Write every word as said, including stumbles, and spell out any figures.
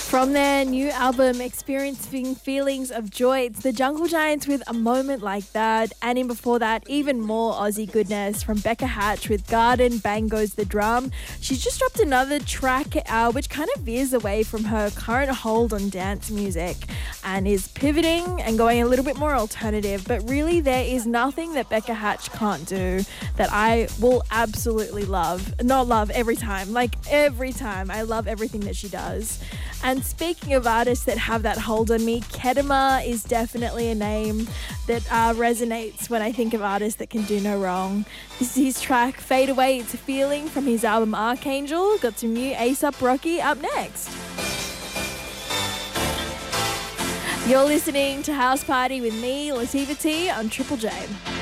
From their new album, Experiencing Feelings of Joy, it's the Jungle Giants with A Moment Like That. And in before that, even more Aussie goodness from Becca Hatch with Garden, Bang Goes the Drum. She's just dropped another track uh, which kind of veers away from her current hold on dance music and is pivoting and going a little bit more alternative. But really, there is nothing that Becca Hatch can't do that I will absolutely love. Not love every time, like every time. I love everything that she does. And speaking of artists that have that hold on me, Kedema is definitely a name that uh, resonates when I think of artists that can do no wrong. This is his track, Fade Away, It's a Feeling, from his album Archangel. Got some new A$AP Rocky up next. You're listening to House Party with me, Latifah T, on Triple J.